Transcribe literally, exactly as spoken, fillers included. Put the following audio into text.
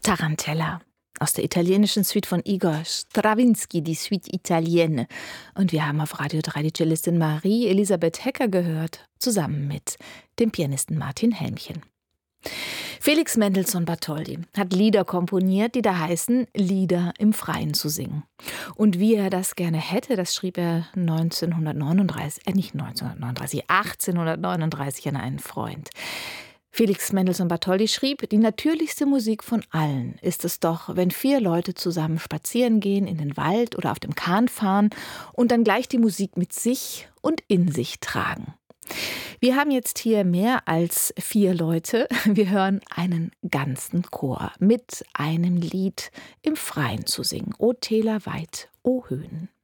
Tarantella aus der italienischen Suite von Igor Strawinsky, die Suite Italienne. Und wir haben auf Radio drei die Cellistin Marie Elisabeth Hecker gehört, zusammen mit dem Pianisten Martin Helmchen. Felix Mendelssohn Bartholdy hat Lieder komponiert, die da heißen, Lieder im Freien zu singen. Und wie er das gerne hätte, das schrieb er neunzehnhundertneununddreißig, äh nicht neunzehnhundertneununddreißig, achtzehnhundertneununddreißig an einen Freund. Felix Mendelssohn Bartholdy schrieb, die natürlichste Musik von allen ist es doch, wenn vier Leute zusammen spazieren gehen, in den Wald oder auf dem Kahn fahren und dann gleich die Musik mit sich und in sich tragen. Wir haben jetzt hier mehr als vier Leute. Wir hören einen ganzen Chor mit einem Lied im Freien zu singen. O Täler weit, o Höhen.